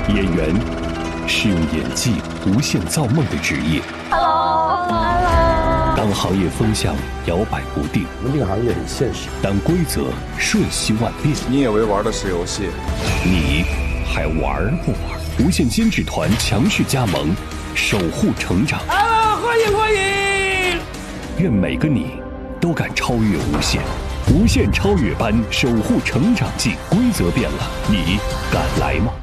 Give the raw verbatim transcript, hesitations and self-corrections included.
演员是用演技无限造梦的职业。 Hello，Hello。 当行业风向摇摆不定， 我们这个行业很现实。 当规则瞬息万变， 你以为玩的是游戏， 你还玩不玩？无限监制团强势加盟，守护成长。 啊，欢迎欢迎！ 愿每个你都敢超越无限，无限超越班守护成长记，规则变了，你敢来吗？